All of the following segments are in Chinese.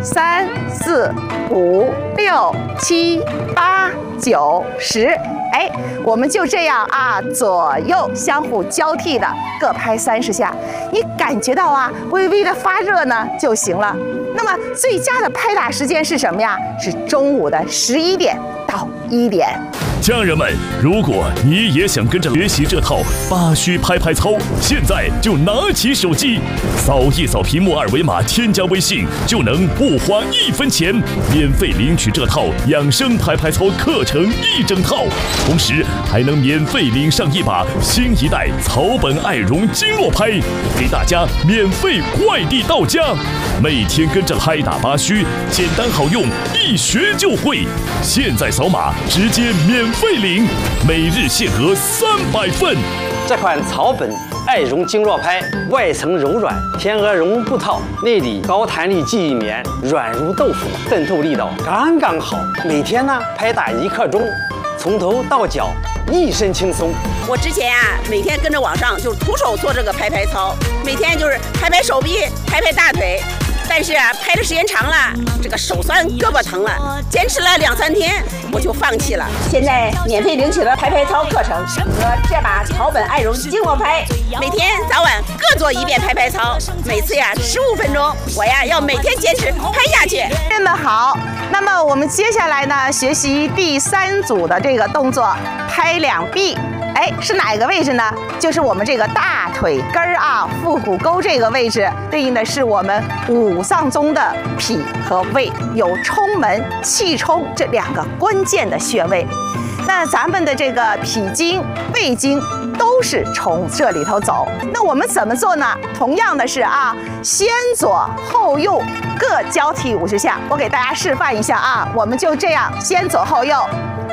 3、4、5、6、7、8、9、10。哎，我们就这样啊，左右相互交替的各拍30下，你感觉到啊，微微的发热呢就行了。那么最佳的拍打时间是什么呀？是中午的11点到1点。 家人们，如果你也想跟着学习这套8虚拍拍操，现在就拿起手机，扫一扫屏幕2维码，添加微信，就能不花1分钱，免费领取这套养生拍拍操课程1整套，同时还能免费领上一把新一代草本爱绒经络拍，给大家免费快递到家。每天跟着拍打8虚，简单好用，一学就会。现在扫码直接免费领，每日限额300份。 这款草本爱绒经络拍，外层柔软，天鹅绒布套，内里高弹力记忆棉，软如豆腐，渗透力道刚刚好。每天呢拍打1刻钟，从头到脚一身轻松。 我之前每天跟着网上就是徒手做这个拍拍操，每天就是拍拍手臂，拍拍大腿。但是拍的时间长了，这个手酸胳膊疼了，坚持了2、3天我就放弃了。现在免费领取了拍拍操课程和这把草本爱绒经络拍，每天早晚各做1遍拍拍操，每次15分钟，我要每天坚持拍下去。 真的好。那么我们接下来呢，学习第3组的这个动作，拍两臂。哎，是哪个位置呢？就是我们这个大腿根儿啊，腹股沟这个位置，对应的是我们5脏中的脾和胃，有冲门、气冲这2个关键的穴位。那咱们的这个脾经、胃经都是从这里头走。那我们怎么做呢？同样的是啊，先左后右各交替50下。我给大家示范一下啊，我们就这样先左后右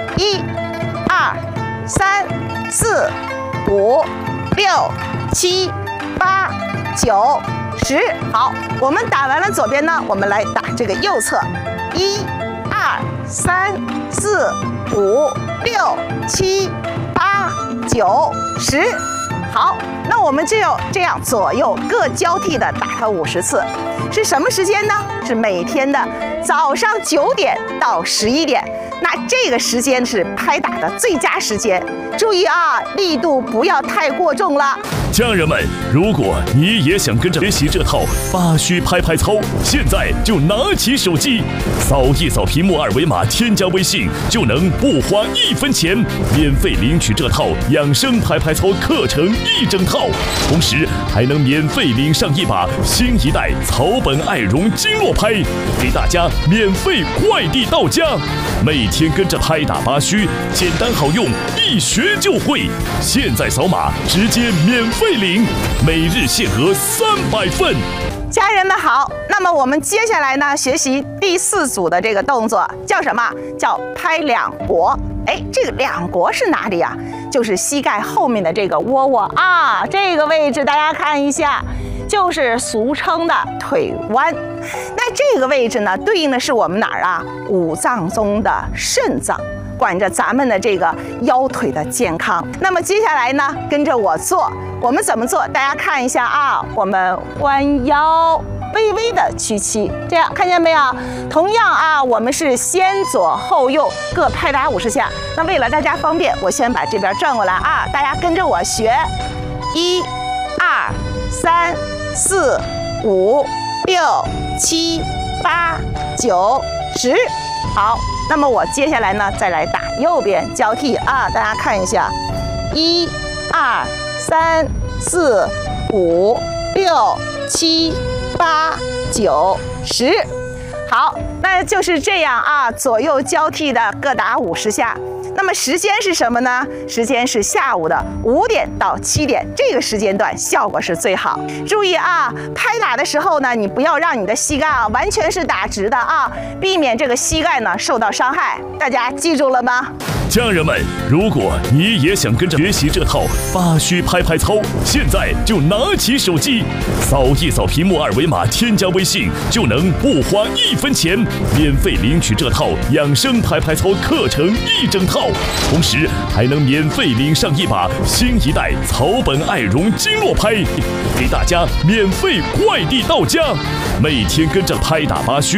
，1、2、3、4、5、6、7、8、9、10。好，我们打完了左边呢，我们来打这个右侧，1、2、3、4、5、6、7、8、9、10。好，那我们就这样左右各交替的打它50次。是什么时间呢？是每天的早上9点到11点。那这个时间是拍打的最佳时间，注意啊，力度不要太过重了。 家人们，如果你也想跟着学习这套8虚拍拍操，现在就拿起手机，扫一扫屏幕2维码，添加微信，就能不花1分钱，免费领取这套养生拍拍操课程1整套，同时还能免费领上一把新一代草本爱绒经络拍，给大家免费快递到家。每天跟着拍打8虚，简单好用，一学就会。现在扫码直接免费领，每日限额300份。 家人们好，那么我们接下来呢，学习第4组的这个动作，叫什么？叫拍两腘。哎，这个两腘是哪里啊？就是膝盖后面的这个窝窝啊，这个位置大家看一下，就是俗称的腿弯。那这个位置呢，对应的是我们哪儿啊？5脏中的肾脏，管着咱们的这个腰腿的健康。那么接下来呢，跟着我做，我们怎么做？大家看一下啊，我们弯腰，微微的屈膝，这样看见没有？同样啊，我们是先左后右各拍打50下。那为了大家方便，我先把这边转过来啊，大家跟着我学，1、2、3、4、5、6、7、8、9、10。好，那么我接下来呢，再来打右边交替啊，大家看一下，1、2、3、4、5、6、7、8、9、10。好，那就是这样啊，左右交替的各打50下。那么时间是什么呢？时间是下午的5点到7点，这个时间段效果是最好。注意啊，拍打的时候呢，你不要让你的膝盖啊完全是打直的啊，避免这个膝盖呢受到伤害。大家记住了吗？ 家人们，如果你也想跟着学习这套8虚拍拍操，现在就拿起手机，扫一扫屏幕2维码，添加微信，就能不花1分钱，免费领取这套养生拍拍操课程1整套，同时还能免费领上一把新一代草本爱绒经络拍，给大家免费快递到家。每天跟着拍打8虚。